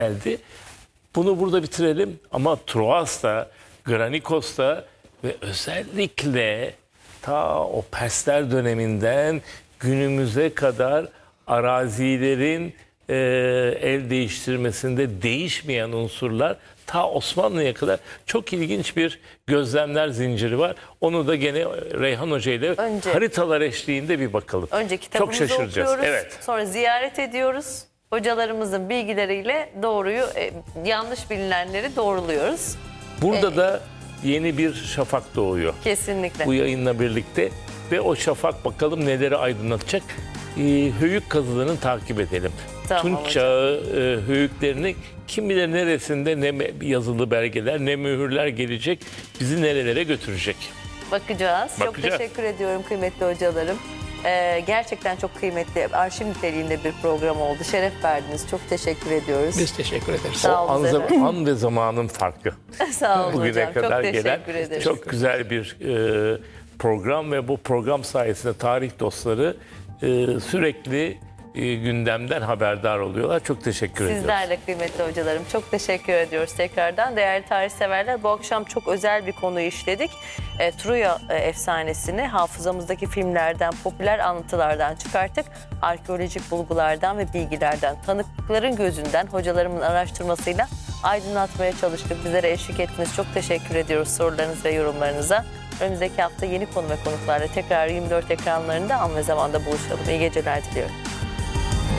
geldi. Bunu burada bitirelim ama Troas'ta, Granikos'ta ve özellikle ta o Persler döneminden günümüze kadar arazilerin el değiştirmesinde değişmeyen unsurlar ta Osmanlı'ya kadar çok ilginç bir gözlemler zinciri var. Onu da gene Reyhan Hoca ile haritalar eşliğinde bir bakalım. Önce kitabımızı çok şaşıracağız. okuyoruz, Evet. sonra ziyaret ediyoruz. Hocalarımızın bilgileriyle doğruyu, yanlış bilinenleri doğruluyoruz. Burada da yeni bir şafak doğuyor. Kesinlikle. Bu yayınla birlikte ve o şafak bakalım neleri aydınlatacak. Höyük kazılarını takip edelim. Tamam Tunç hocam. çağı höyüklerini kim bilir neresinde ne yazılı belgeler ne mühürler gelecek, bizi nerelere götürecek. Bakacağız. Çok Bakacağız. teşekkür ediyorum kıymetli hocalarım. Gerçekten çok kıymetli, arşiv niteliğinde bir program oldu. Şeref verdiniz. Çok teşekkür ediyoruz. Biz teşekkür ederiz. Sağ olun efendim. An ve zamanın farkı. Sağ olun Bugüne hocam. kadar Çok gelen teşekkür ederim. çok güzel bir program ve bu program sayesinde tarih dostları sürekli gündemden haberdar oluyorlar. Çok teşekkür ediyoruz. Sizlerle kıymetli hocalarım. Çok teşekkür ediyoruz tekrardan. Değerli tarih severler, bu akşam çok özel bir konuyu işledik. Troya efsanesini hafızamızdaki filmlerden, popüler anlatılardan çıkarttık. Arkeolojik bulgulardan ve bilgilerden, tanıkların gözünden hocalarımın araştırmasıyla aydınlatmaya çalıştık. Bizlere eşlik ettiniz. Çok teşekkür ediyoruz sorularınız ve yorumlarınıza. Önümüzdeki hafta yeni konu ve konuklarla tekrar 24 ekranlarında an ve zamanda buluşalım. İyi geceler diliyorum.